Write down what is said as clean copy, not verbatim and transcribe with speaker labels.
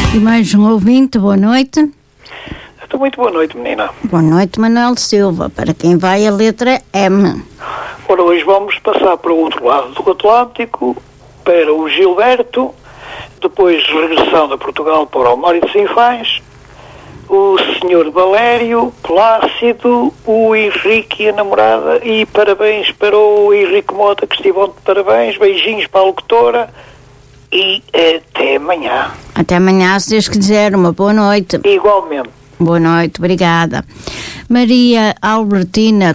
Speaker 1: E mais um ouvinte, boa noite.
Speaker 2: Muito boa noite, menina.
Speaker 1: Boa noite, Manuel Silva, para quem vai a letra M.
Speaker 2: Ora, hoje vamos passar para o outro lado do Atlântico, para o Gilberto, depois regressando a Portugal para o Mário de Sinfãs, o Sr. Valério, Plácido, o Henrique e a namorada, e parabéns para o Henrique Mota, que estive ontem de parabéns, beijinhos para a locutora, e até amanhã.
Speaker 1: Até amanhã, se Deus quiser, uma boa noite.
Speaker 2: Igualmente.
Speaker 1: Boa noite, obrigada. Maria Albertina